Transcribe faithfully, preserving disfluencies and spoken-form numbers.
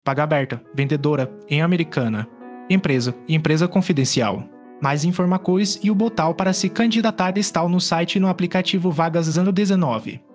Vaga aberta, vendedora, em Americana. Empresa, empresa confidencial. Mais informações e o botão para se candidatar está no site e no aplicativo Vagas ano dezenove.